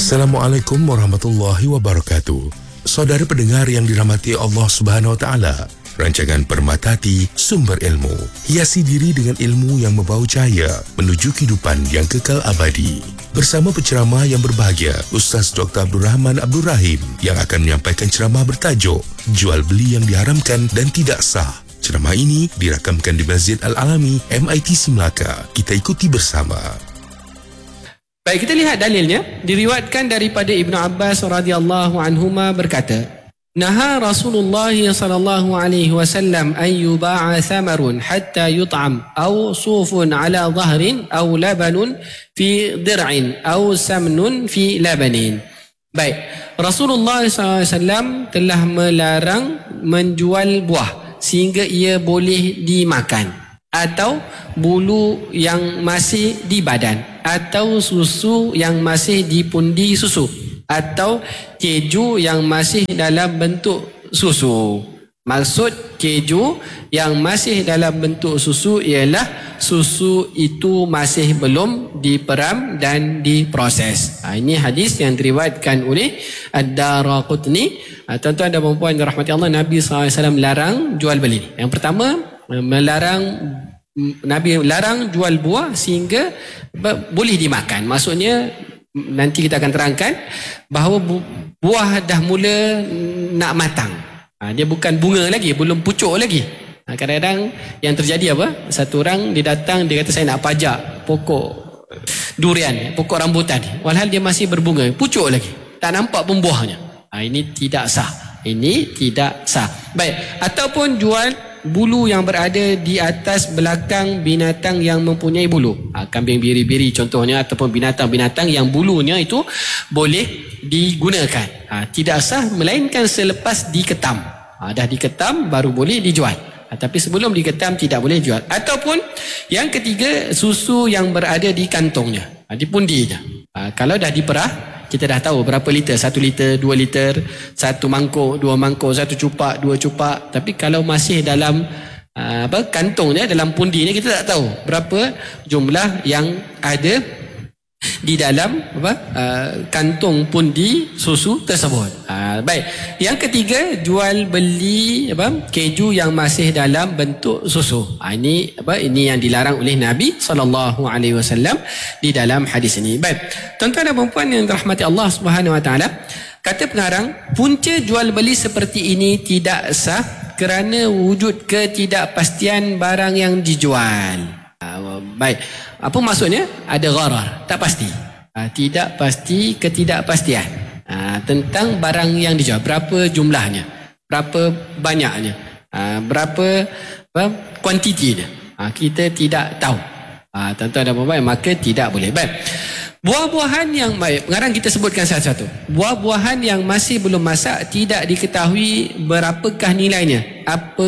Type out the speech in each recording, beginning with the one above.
Assalamualaikum warahmatullahi wabarakatuh. Saudara pendengar yang dirahmati Allah Subhanahu wa taala, rancangan Permata Hati Sumber Ilmu, hiasi diri dengan ilmu yang membau cahaya menuju kehidupan yang kekal abadi. Bersama penceramah yang berbahagia, Ustaz Dr. Abdul Rahman Abdul Rahim, yang akan menyampaikan ceramah bertajuk Jual Beli yang Diharamkan dan Tidak Sah. Ceramah ini dirakamkan di Masjid Al-Alami, MITC Melaka. Kita ikuti bersama. Baik, kita lihat dalilnya. Diriwayatkan daripada Ibnu Abbas radhiyallahu anhuma berkata, Naha Rasulullah sallallahu alaihi wasallam an yuba'a thamarun hatta yut'am aw sufun ala dhahrin aw labanun fi dir'in aw samnun fi labanin. Baik, Rasulullah sallallahu alaihi wasallam telah melarang menjual buah sehingga ia boleh dimakan, atau bulu yang masih di badan, atau susu yang masih di pundi susu, atau keju yang masih dalam bentuk susu. Maksud keju yang masih dalam bentuk susu ialah susu itu masih belum diperam dan diproses. Ini hadis yang diriwayatkan oleh Ad-Daraqutni. Tuan-tuan dan puan-puan yang dirahmati Allah, Nabi SAW larang jual beli. Yang pertama, Nabi larang jual buah sehingga boleh dimakan. Maksudnya nanti kita akan terangkan bahawa buah dah mula nak matang. Dia bukan bunga lagi, belum pucuk lagi. Kadang-kadang yang terjadi apa? Satu orang dia datang, dia kata saya nak pajak pokok durian, pokok rambutan, walhal dia masih berbunga, pucuk lagi, tak nampak pun buahnya. Ini tidak sah. Ini tidak sah. Baik, ataupun jual bulu yang berada di atas belakang binatang yang mempunyai bulu. Kambing biri-biri contohnya, ataupun binatang-binatang yang bulunya itu boleh digunakan. Tidak sah melainkan selepas diketam. Dah diketam baru boleh dijual. Tapi sebelum diketam tidak boleh jual. Ataupun yang ketiga, susu yang berada di kantongnya, di pundinya. Kalau dah diperah, kita dah tahu berapa liter, 1 liter, 2 liter, 1 mangkuk, 2 mangkuk, 1 cupak, 2 cupak. Tapi kalau masih dalam kantongnya, dalam pundinya, kita tak tahu berapa jumlah yang ada di dalam kantong pundi susu tersebut. Baik, yang ketiga, jual beli keju yang masih dalam bentuk susu. Ini yang dilarang oleh Nabi SAW di dalam hadis ini. Baik, tuan-tuan dan puan yang dirahmati Allah Subhanahu Wa Taala, kata pengarang, punca jual beli seperti ini tidak sah kerana wujud ketidakpastian barang yang dijual. Baik, apa maksudnya? Ada gharar, tak pasti. Tidak pasti, ketidakpastian tentang barang yang dijual. Berapa jumlahnya, berapa banyaknya, berapa kuantitinya, kita tidak tahu. Tuan-tuan dan puan-puan, maka tidak boleh. Baik, buah-buahan yang baik, sekarang kita sebutkan satu-satu. Buah-buahan yang masih belum masak tidak diketahui berapakah nilainya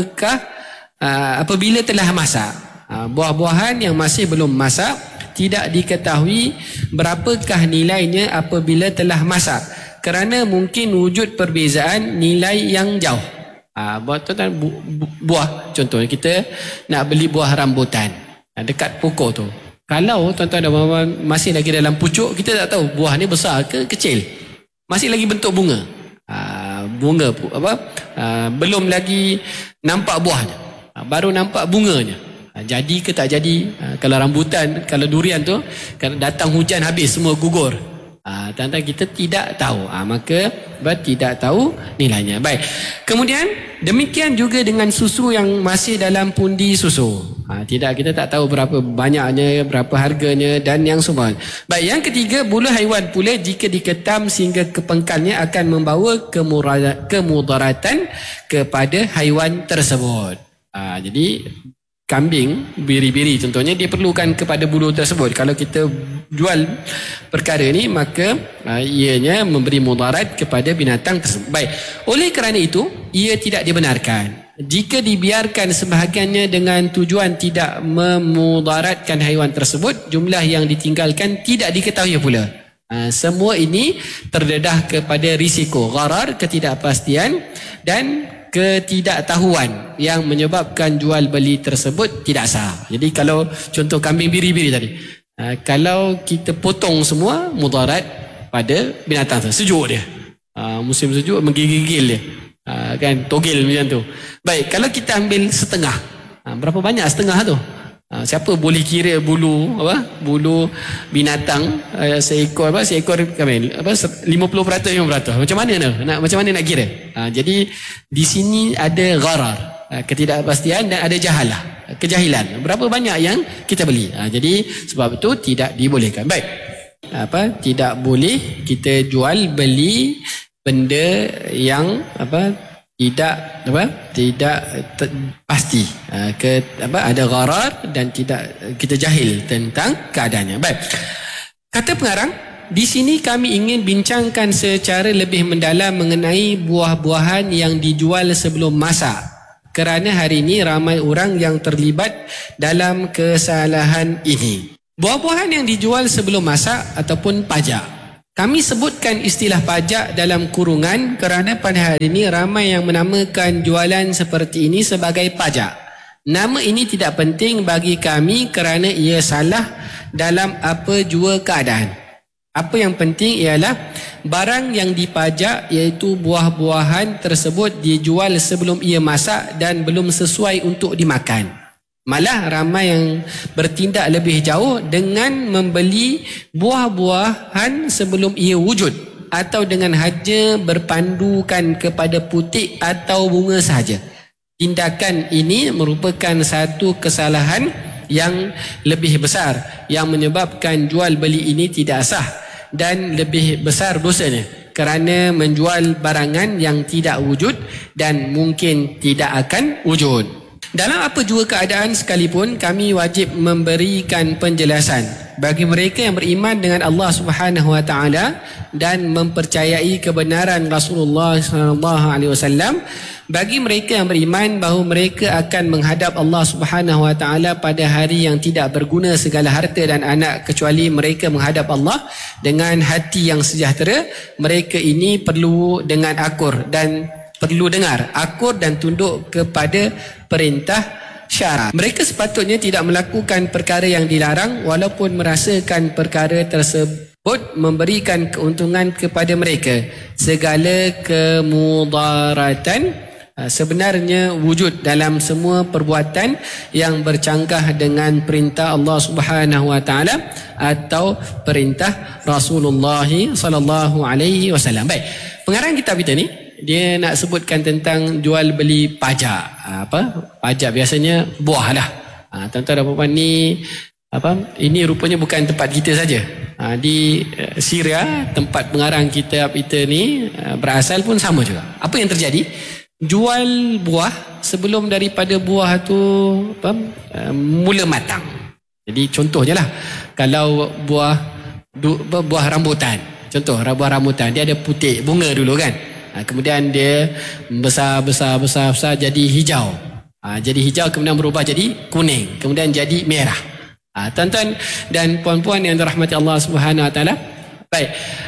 apabila telah masak. Buah-buahan yang masih belum masak tidak diketahui berapakah nilainya apabila telah masak, kerana mungkin wujud perbezaan nilai yang jauh. Buah, contohnya kita nak beli buah rambutan dekat pokok tu, kalau tuan-tuan dan puan-puan masih lagi dalam pucuk, kita tak tahu buah ni besar ke kecil, masih lagi bentuk bunga, belum lagi nampak buahnya, baru nampak bunganya. Jadi ke tak jadi? Kalau rambutan, kalau durian tu, kalau datang hujan habis semua gugur. Tuan-tuan, kita tidak tahu, maka tidak tahu nilainya. Baik, kemudian demikian juga dengan susu yang masih dalam pundi susu. Kita tak tahu berapa banyaknya, berapa harganya dan yang semua. Baik, yang ketiga, bulu haiwan pula jika diketam sehingga kepengkalnya akan membawa kemudaratan kepada haiwan tersebut. Jadi kambing biri-biri contohnya, dia perlukan kepada bulu tersebut. Kalau kita jual perkara ini, maka ianya memberi mudarat kepada binatang tersebut. Baik, oleh kerana itu ia tidak dibenarkan jika dibiarkan sebahagiannya dengan tujuan tidak memudaratkan haiwan tersebut. Jumlah yang ditinggalkan tidak diketahui pula. Semua ini terdedah kepada risiko gharar, ketidakpastian dan ketidaktahuan yang menyebabkan jual beli tersebut tidak sah. Jadi kalau contoh kambing biri-biri tadi, kalau kita potong semua, mudarat pada binatang tu. Sejuk dia. Musim sejuk menggigil-gigil dia. Kan togel macam tu. Baik, kalau kita ambil setengah. Berapa banyak setengah tu? Siapa boleh kira bulu binatang seekor kami 50% macam mana nak kira? Jadi di sini ada gharar, ketidakpastian, dan ada kejahilan. Berapa banyak yang kita beli? Jadi sebab itu tidak dibolehkan. Baik. Tidak boleh kita jual beli benda yang tidak pasti, ada gharar dan tidak kita jahil tentang keadaannya. Baik. Kata pengarang, di sini kami ingin bincangkan secara lebih mendalam mengenai buah-buahan yang dijual sebelum masak, kerana hari ini ramai orang yang terlibat dalam kesalahan ini. Buah-buahan yang dijual sebelum masak ataupun pajak. Kami sebutkan istilah pajak dalam kurungan kerana pada hari ini ramai yang menamakan jualan seperti ini sebagai pajak. Nama ini tidak penting bagi kami kerana ia salah dalam apa jua keadaan. Apa yang penting ialah barang yang dipajak, iaitu buah-buahan tersebut dijual sebelum ia masak dan belum sesuai untuk dimakan. Malah ramai yang bertindak lebih jauh dengan membeli buah-buahan sebelum ia wujud, atau dengan hanya berpandukan kepada putik atau bunga sahaja. Tindakan ini merupakan satu kesalahan yang lebih besar yang menyebabkan jual beli ini tidak sah, dan lebih besar dosanya kerana menjual barangan yang tidak wujud dan mungkin tidak akan wujud. Dalam apa jua keadaan sekalipun, kami wajib memberikan penjelasan bagi mereka yang beriman dengan Allah Subhanahu Wa Taala dan mempercayai kebenaran Rasulullah sallallahu alaihi wasallam. Bagi mereka yang beriman bahawa mereka akan menghadap Allah Subhanahu Wa Taala pada hari yang tidak berguna segala harta dan anak kecuali mereka menghadap Allah dengan hati yang sejahtera. Mereka ini perlu dengar akur dan tunduk kepada perintah syarak. Mereka sepatutnya tidak melakukan perkara yang dilarang walaupun merasakan perkara tersebut memberikan keuntungan kepada mereka. Segala kemudaratan sebenarnya wujud dalam semua perbuatan yang bercanggah dengan perintah Allah Subhanahu Wa Taala atau perintah Rasulullah sallallahu alaihi wasallam. Baik, pengarang kitab kita ni dia nak sebutkan tentang jual beli pajak. Pajak biasanya buah lah. Tuan-tuan dan puan ni ini rupanya bukan tempat kita saja. Di Syria, tempat pengarang kitab kita ni berasal pun sama juga. Apa yang terjadi? Jual buah sebelum daripada buah tu mula matang. Jadi contoh je lah, kalau buah rambutan, contoh buah rambutan, dia ada putik bunga dulu kan. Kemudian dia besar jadi hijau. Jadi hijau kemudian berubah jadi kuning, kemudian jadi merah. Tuan-tuan dan puan-puan yang dirahmati Allah Subhanahu Wa Taala. Baik.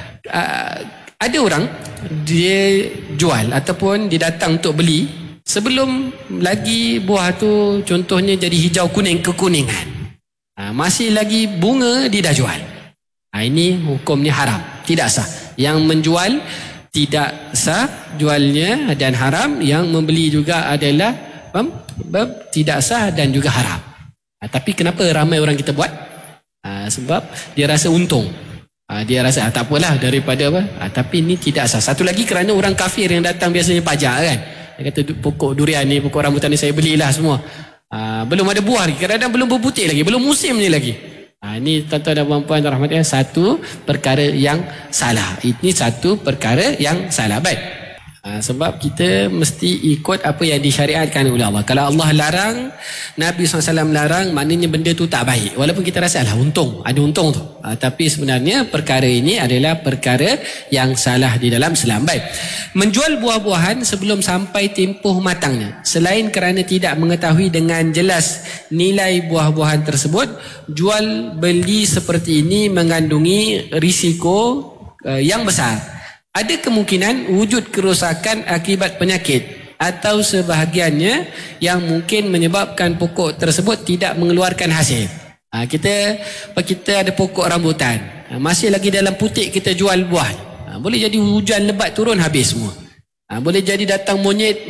Ada orang dia jual ataupun dia datang untuk beli sebelum lagi buah tu contohnya jadi hijau kuning kekuningan. Masih lagi bunga dia dah jual. Ini hukumnya haram, tidak sah. Yang menjual tidak sah jualnya dan haram, yang membeli juga adalah tidak sah dan juga haram. Tapi kenapa ramai orang kita buat? Sebab dia rasa untung. Dia rasa tak apalah daripada tapi ini tidak sah. Satu lagi kerana orang kafir yang datang biasanya pajak kan. Dia kata pokok durian ni, pokok rambutan ni saya belilah semua. Belum ada buah lagi, kadang-kadang belum berputik lagi, belum musimnya lagi. Ini tuan-tuan dan puan-puan rahmatnya satu perkara yang salah. Ini satu perkara yang salah. Baik. Sebab kita mesti ikut apa yang disyariatkan oleh Allah. Kalau Allah larang, Nabi SAW larang, maknanya benda tu tak baik. Walaupun kita rasa untung, ada untung tu. Tapi sebenarnya perkara ini adalah perkara yang salah di dalam Islam. Baik. Menjual buah-buahan sebelum sampai tempoh matangnya, selain kerana tidak mengetahui dengan jelas nilai buah-buahan tersebut, jual beli seperti ini mengandungi risiko yang besar. Ada kemungkinan wujud kerosakan akibat penyakit atau sebahagiannya yang mungkin menyebabkan pokok tersebut tidak mengeluarkan hasil. Kita ada pokok rambutan. masih lagi dalam putik kita jual buah. Boleh jadi hujan lebat turun habis semua. Boleh jadi datang monyet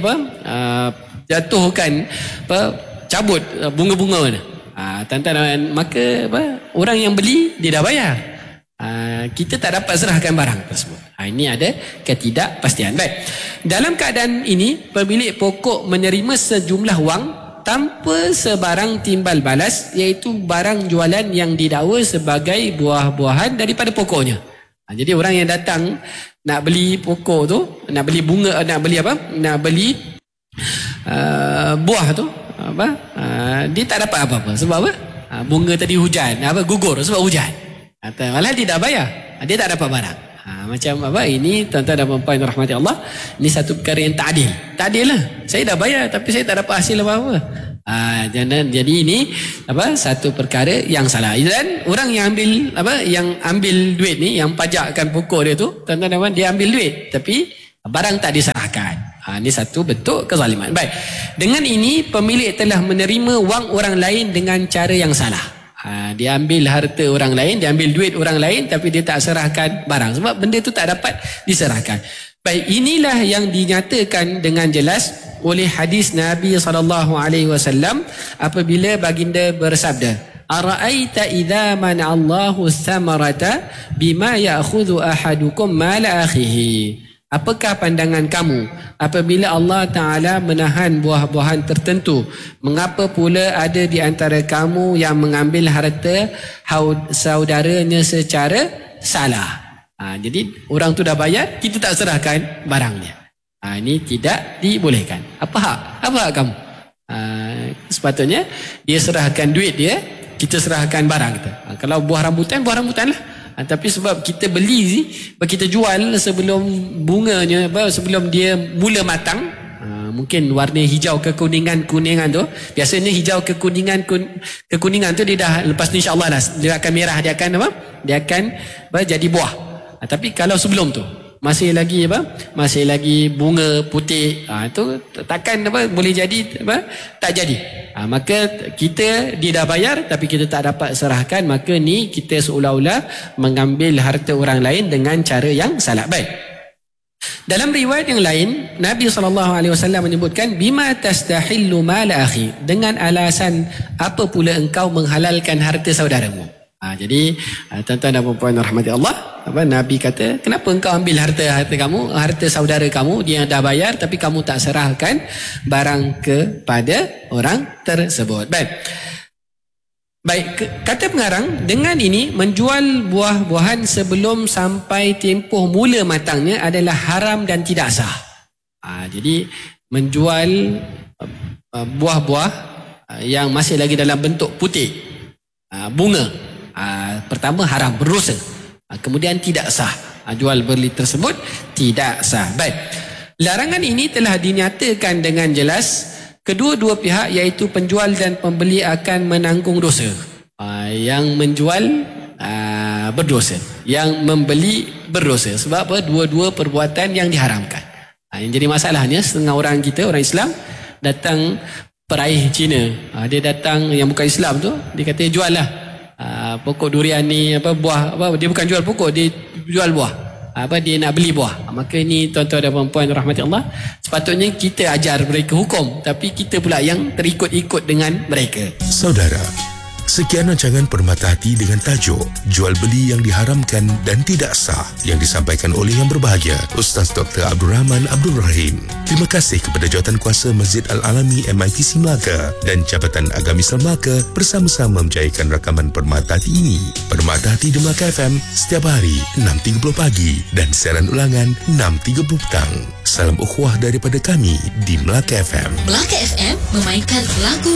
jatuhkan cabut bunga-bunga ni. Tuan-tuan, maka orang yang beli dia dah bayar. Kita tak dapat serahkan barang tersebut. Ini ada ketidakpastian. Baik. Dalam keadaan ini, pemilik pokok menerima sejumlah wang tanpa sebarang timbal balas, iaitu barang jualan yang didakwa sebagai buah-buahan daripada pokoknya. Jadi orang yang datang nak beli pokok tu, nak beli bunga, nak beli buah tu, dia tak dapat apa-apa. Sebab apa? Bunga tadi hujan, gugur sebab hujan. Malah dia dah bayar, dia tak dapat barang. Macam ini tuan-tuan dan puan-puan rahmati Allah, ini satu perkara yang tak adil. Tak adil lah. Saya dah bayar tapi saya tak dapat hasil apa-apa. Jadi ini satu perkara yang salah. Dan orang yang ambil duit ni, yang pajakkan pokok dia tu, tuan-tuan dan puan, dia ambil duit tapi barang tak diserahkan. Ini satu bentuk kezaliman. Baik. Dengan ini pemilik telah menerima wang orang lain dengan cara yang salah. Dia ambil harta orang lain, dia ambil duit orang lain, tapi dia tak serahkan barang sebab benda tu tak dapat diserahkan. Baik, inilah yang dinyatakan dengan jelas oleh hadis Nabi SAW apabila baginda bersabda, "Ara'aita idza mana'allahu thamarata bima ya'khudhu ahadukum mala akhihi." Apakah pandangan kamu apabila Allah Ta'ala menahan buah-buahan tertentu? Mengapa pula ada di antara kamu yang mengambil harta saudaranya secara salah? Jadi orang tu dah bayar, kita tak serahkan barangnya. Ini tidak dibolehkan. Apa hak kamu? Sepatutnya dia serahkan duit dia, kita serahkan barang kita. Kalau buah rambutan lah. Tapi sebab kita beli, kita jual sebelum bunganya, sebelum dia mula matang, mungkin warna hijau kekuningan tu, biasanya hijau kekuningan tu dia dah, lepas ni insyaAllah lah dia akan merah, dia akan jadi buah. Tapi kalau sebelum tu masih lagi bunga putih, itu takkan boleh jadi tak jadi. Maka dia dah bayar tapi kita tak dapat serahkan, maka ni kita seolah-olah mengambil harta orang lain dengan cara yang salah. Baik. Dalam riwayat yang lain, Nabi SAW menyebutkan, bima tastahillu mala akhi, dengan alasan apa pula engkau menghalalkan harta saudaramu. Jadi tuan-tuan dan puan-puan rahmati Allah, Nabi kata, kenapa engkau ambil harta kamu, harta saudara kamu, dia yang dah bayar tapi kamu tak serahkan barang kepada orang tersebut. Baik, kata pengarang, dengan ini menjual buah-buahan sebelum sampai tempoh mula matangnya adalah haram dan tidak sah. Jadi menjual buah-buah yang masih lagi dalam bentuk putih, bunga, pertama haram, berdosa. Kemudian tidak sah. Jual beli tersebut tidak sah. Baik. Larangan ini telah dinyatakan dengan jelas. Kedua-dua pihak, iaitu penjual dan pembeli, akan menanggung dosa. Yang menjual berdosa, yang membeli berdosa. Sebab apa? Dua-dua perbuatan yang diharamkan. Yang jadi masalahnya, setengah orang kita, orang Islam, datang peraih Cina. Dia datang yang bukan Islam tu, dia kata jual lah. Pokok durian ni buah, dia bukan jual pokok, dia jual buah. Dia nak beli buah. Maka ini tuan-tuan dan puan-puan rahmati Allah, sepatutnya kita ajar mereka hukum, tapi kita pula yang terikut-ikut dengan mereka. Saudara, sekian rancangan Permata Hati dengan tajuk Jual Beli yang Diharamkan dan Tidak Sah yang disampaikan oleh yang berbahagia Ustaz Dr. Abdul Rahman Abdul Rahim. Terima kasih kepada Jawatankuasa Masjid Al-Alami MITC Melaka dan Jabatan Agama Islam Melaka bersama-sama menjayakan rakaman Permata Hati ini. Permata Hati di Melaka FM setiap hari 6.30 pagi dan siaran ulangan 6.30 petang. Salam ukhuwah daripada kami di Melaka FM. Melaka FM memainkan lagu